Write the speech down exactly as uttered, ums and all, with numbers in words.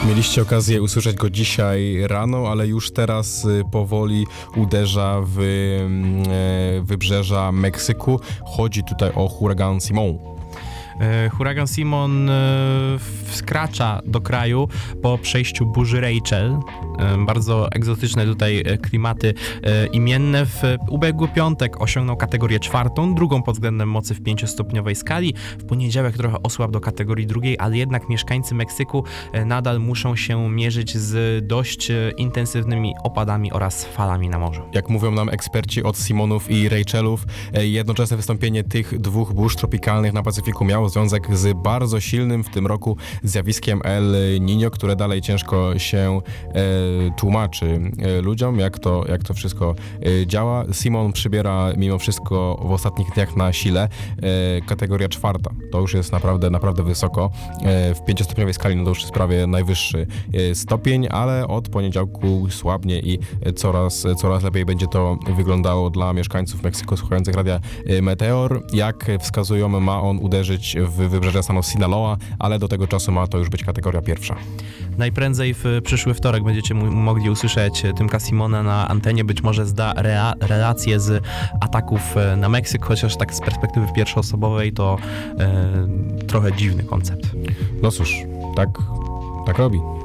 Mieliście okazję usłyszeć go dzisiaj rano, ale już teraz powoli uderza w e, wybrzeża Meksyku. Chodzi tutaj o huragan Simon. Huragan Simon wkracza do kraju po przejściu burzy Rachel. Bardzo egzotyczne tutaj klimaty imienne. W ubiegły piątek osiągnął kategorię czwartą, drugą pod względem mocy w pięciostopniowej skali. W poniedziałek trochę osłabł do kategorii drugiej, ale jednak mieszkańcy Meksyku nadal muszą się mierzyć z dość intensywnymi opadami oraz falami na morzu. Jak mówią nam eksperci od Simonów i Rachelów, jednoczesne wystąpienie tych dwóch burz tropikalnych na Pacyfiku miało związek z bardzo silnym w tym roku zjawiskiem El Niño, które dalej ciężko się e, tłumaczy e, ludziom, jak to, jak to wszystko e, działa. Simon przybiera mimo wszystko w ostatnich dniach na sile. E, kategoria czwarta. To już jest naprawdę, naprawdę wysoko. E, w pięciostopniowej skali no to już jest prawie najwyższy e, stopień, ale od poniedziałku słabnie i coraz, coraz lepiej będzie to wyglądało dla mieszkańców Meksyku słuchających radia Meteor. Jak wskazują, ma on uderzyć w wybrzeże stanu Sinaloa, ale do tego czasu ma to już być kategoria pierwsza. Najprędzej w przyszły wtorek będziecie m- mogli usłyszeć Tymka Simona na antenie. Być może zda rea- relacje z ataków na Meksyk, chociaż tak z perspektywy pierwszoosobowej to e, trochę dziwny koncept. No cóż, tak, tak robi.